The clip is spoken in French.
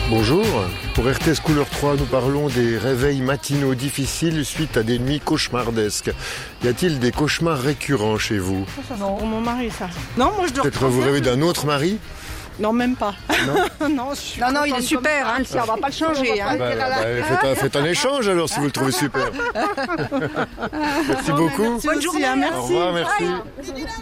Bonjour, pour RTS Couleur 3, nous parlons des réveils matinaux difficiles suite à des nuits cauchemardesques. Y a-t-il des cauchemars récurrents chez vous? Non, pour mon mari, ça. Non, moi je dors. Peut-être vous rêvez d'un autre mari? Non, même pas. Non, non, il est super, hein, on va pas le changer. Hein. Faites un échange alors si vous le trouvez super. Merci beaucoup. Bonne journée, merci. Au revoir, merci.